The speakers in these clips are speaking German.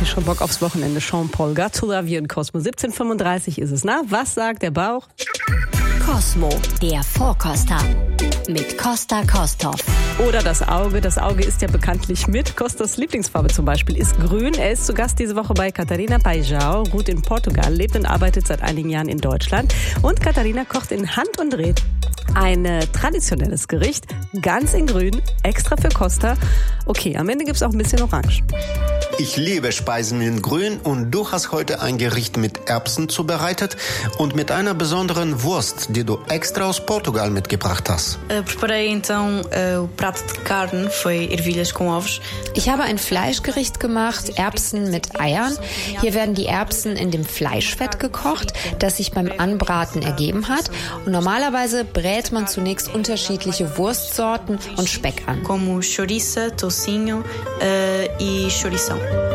schon Bock aufs Wochenende. Jean-Paul Gattula, wir in Cosmo. 17:35 ist es, na? Was sagt der Bauch? Cosmo, der Vorkoster. Mit Costa Kosthoff. Oder das Auge. Das Auge ist ja bekanntlich mit. Costas Lieblingsfarbe zum Beispiel ist grün. Er ist zu Gast diese Woche bei Catarina Paijão, ruht in Portugal, lebt und arbeitet seit einigen Jahren in Deutschland. Und Catarina kocht in Hand und Dreh ein traditionelles Gericht, ganz in grün, extra für Costa. Okay, am Ende gibt's auch ein bisschen Orange. Ich liebe Speisen in grün und du hast heute ein Gericht mit Erbsen zubereitet und mit einer besonderen Wurst, die du extra aus Portugal mitgebracht hast. Ich habe ein Fleischgericht gemacht, Erbsen mit Eiern. Hier werden die Erbsen in dem Fleischfett gekocht, das sich beim Anbraten ergeben hat. Und normalerweise brät man zunächst unterschiedliche Wurstsorten und Speck an. Como chouriça, tocinho e chourição.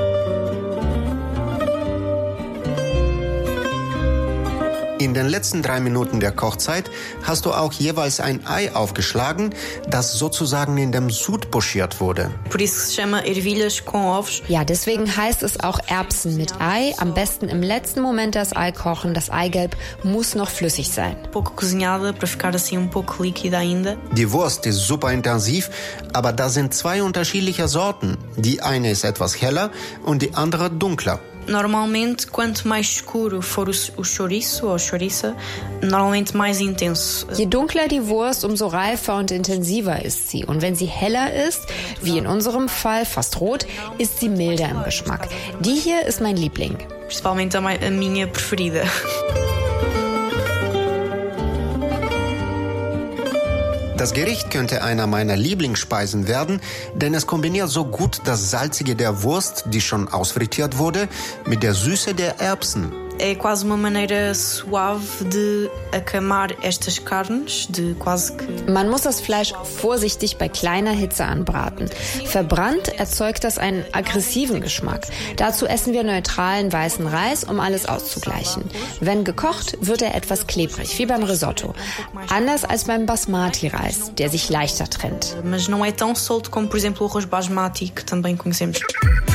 In den letzten 3 Minuten der Kochzeit hast du auch jeweils ein Ei aufgeschlagen, das sozusagen in dem Sud pochiert wurde. Por isso se chama ervilhas com ovos. Ja, deswegen heißt es auch Erbsen mit Ei. Am besten im letzten Moment das Ei kochen. Das Eigelb muss noch flüssig sein. Pouco cozinhada para ficar assim pouco líquida ainda. Die Wurst ist super intensiv, aber da sind 2 unterschiedliche Sorten. Die eine ist etwas heller und die andere dunkler. Normalmente, quanto mais escuro for o chouriço ou chouriça, normalmente mais intenso. Je dunkler die Wurst, umso reifer und intensiver ist sie. Und wenn sie heller ist, wie in unserem Fall fast rot, ist sie milder im Geschmack. Die hier ist mein Liebling. Principalmente a minha preferida. Das Gericht könnte einer meiner Lieblingsspeisen werden, denn es kombiniert so gut das Salzige der Wurst, die schon ausfrittiert wurde, mit der Süße der Erbsen. É quase uma maneira suave de acamar estas carnes, de quase que... Man muss das Fleisch vorsichtig bei kleiner Hitze anbraten. Verbrannt erzeugt das einen aggressiven Geschmack. Dazu essen wir neutralen weißen Reis, um alles auszugleichen. Wenn gekocht, wird er etwas klebrig, wie beim Risotto. Anders als beim Basmati-Reis, der sich leichter trennt. Mas não é tão solto como, por exemplo, o arroz basmati, que também conhecemos.